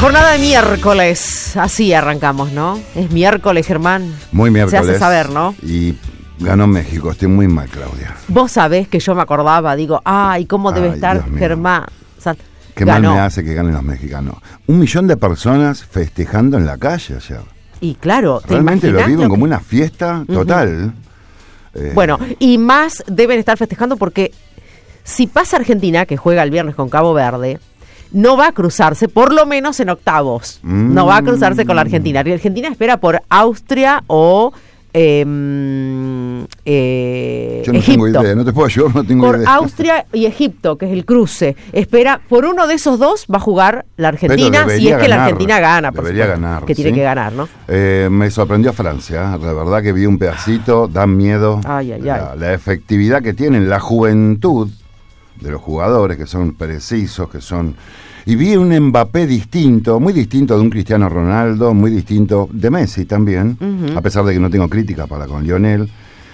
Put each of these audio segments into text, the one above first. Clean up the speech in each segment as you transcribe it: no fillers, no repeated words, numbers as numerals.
Jornada de miércoles, así arrancamos, ¿no? Es miércoles, Germán. Muy miércoles. Se hace saber, ¿no? Y ganó México, estoy muy mal, Claudia. Vos sabés que yo me acordaba, digo, ay, ¿cómo debe estar Germán? O sea, qué mal me hace que ganen los mexicanos. 1 millón de personas festejando en la calle ayer. Y claro, realmente lo viven como una fiesta total. Bueno, y más deben estar festejando porque si pasa Argentina, que juega el viernes con Cabo Verde, no va a cruzarse, por lo menos en octavos. No va a cruzarse con la Argentina. La Argentina espera por Austria o yo no Egipto. Tengo idea, no te puedo ayudar, no tengo idea. Por Austria y Egipto, que es el cruce. Espera, por uno de esos dos va a jugar la Argentina, si es que la Argentina gana. Debería ganar. Que tiene que ganar, ¿no? Me sorprendió Francia, la verdad que vi un pedacito, dan miedo. La efectividad que tienen, la juventud de los jugadores, que son precisos, que son... Y vi un Mbappé distinto, muy distinto de un Cristiano Ronaldo, muy distinto de Messi también, a pesar de que no tengo crítica para con Lionel.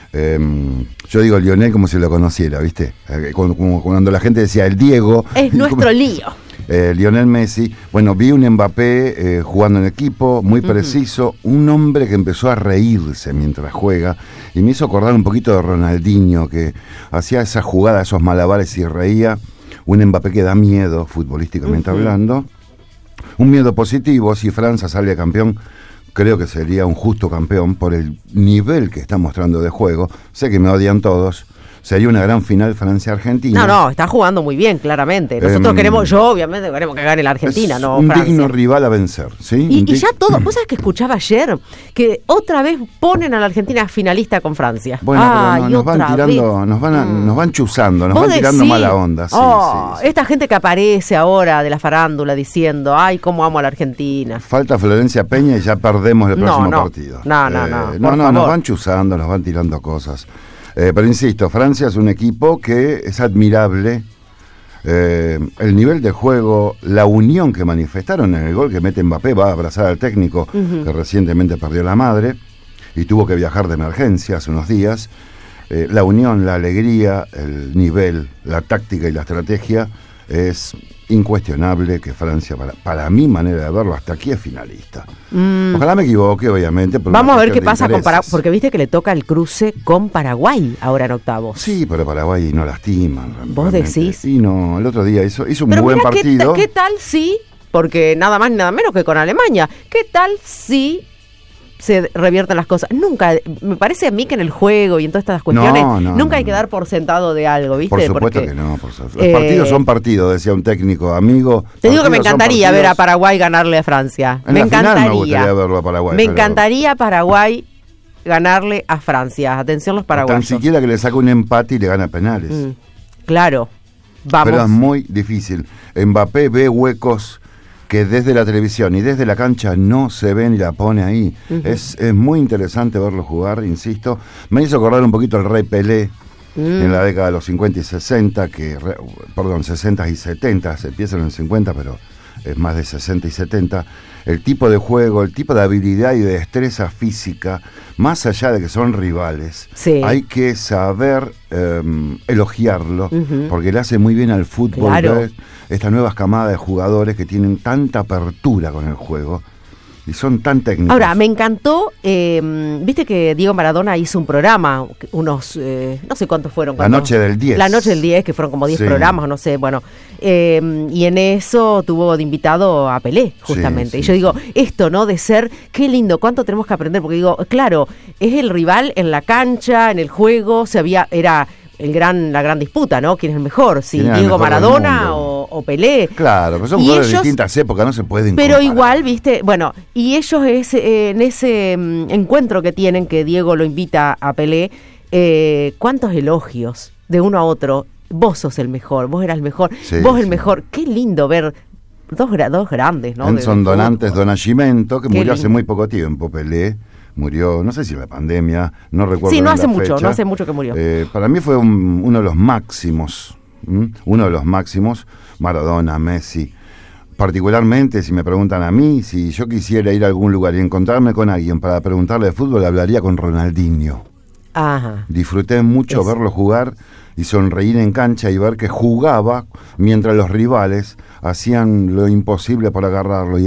Yo digo Lionel como si lo conociera, ¿viste? Como cuando la gente decía el Diego. Es nuestro lío. Lionel Messi. Bueno, vi un Mbappé jugando en equipo, muy preciso, un hombre que empezó a reírse mientras juega y me hizo acordar un poquito de Ronaldinho, que hacía esa jugada, esos malabares y reía. Un Mbappé que da miedo, futbolísticamente hablando. Un miedo positivo. Si Francia sale campeón, creo que sería un justo campeón por el nivel que está mostrando de juego. Sé que me odian todos. Sería una gran final Francia-Argentina. No, está jugando muy bien, claramente. Nosotros yo obviamente queremos que gane la Argentina, no un Francia. Digno rival a vencer, ¿sí? Y ya todo, vos sabés que escuchaba ayer que otra vez ponen a la Argentina finalista con Francia. Bueno, pero nos van tirando, nos van chuzando, nos van tirando mala onda. Sí, sí. Esta gente que aparece ahora de la farándula diciendo, ay, cómo amo a la Argentina. Falta Florencia Peña y ya perdemos el próximo partido. No, nos van chuzando, nos van tirando cosas. Pero insisto, Francia es un equipo que es admirable. El nivel de juego, la unión que manifestaron en el gol que mete Mbappé, va a abrazar al técnico que recientemente perdió la madre y tuvo que viajar de emergencia hace unos días. La unión, la alegría, el nivel, la táctica y la estrategia es incuestionable que Francia, para mi manera de verlo, hasta aquí es finalista. Ojalá me equivoque, obviamente. Vamos a ver qué pasa con Paraguay, porque viste que le toca el cruce con Paraguay ahora en octavos. Sí, pero Paraguay no lastiman. ¿Vos decís? Sí, no, el otro día hizo un pero buen partido. ¿Qué tal si, porque nada más ni nada menos que con Alemania, qué tal si se revierten las cosas? Nunca, me parece a mí que en el juego y en todas estas cuestiones, nunca hay que dar por sentado de algo, ¿viste? Por supuesto que no. Los partidos son partidos, decía un técnico amigo. Te digo que me encantaría ver a Paraguay ganarle a Francia. Me gustaría verlo a Paraguay. Me encantaría Paraguay ganarle a Francia. Atención los paraguayos. Tan siquiera que le saque un empate y le gana penales. Claro, vamos. Pero es muy difícil. Mbappé ve huecos que desde la televisión y desde la cancha no se ven y la pone ahí. Es muy interesante verlo jugar, insisto. Me hizo acordar un poquito al Rey Pelé en la década de los 50 y 60, 60 y 70, se empiezan en 50, pero es más de 60 y 70. El tipo de juego, el tipo de habilidad y de destreza física, más allá de que son rivales, hay que saber elogiarlo, porque le hace muy bien al fútbol. Claro. Estas nuevas camadas de jugadores que tienen tanta apertura con el juego y son tan técnicos. Ahora, me encantó, viste que Diego Maradona hizo un programa, unos, no sé cuántos fueron. La noche del 10. La noche del 10, que fueron como 10 programas, no sé, bueno. Y en eso tuvo de invitado a Pelé, justamente. Y yo digo, esto, ¿no? De ser, qué lindo, cuánto tenemos que aprender, porque digo, claro, es el rival en la cancha, en el juego, era la gran disputa, ¿no? ¿Quién es el mejor? Si Diego Maradona o Pelé. Claro, pero son jugadores de distintas épocas, no se pueden comparar. Pero igual, viste, bueno, y ellos en ese encuentro que tienen, que Diego lo invita a Pelé, cuántos elogios de uno a otro. Vos sos el mejor, vos eras el mejor, el mejor. Qué lindo ver dos grandes, ¿no? Son Donantes Donascimento, que murió hace muy poco tiempo, Pelé. Murió, no sé si en la pandemia, no recuerdo. Sí, no hace mucho que murió. Para mí fue uno de los máximos, Maradona, Messi. Particularmente, si me preguntan a mí, si yo quisiera ir a algún lugar y encontrarme con alguien para preguntarle de fútbol, hablaría con Ronaldinho. Ajá. Disfruté mucho verlo jugar y sonreír en cancha y ver que jugaba mientras los rivales hacían lo imposible por agarrarlo.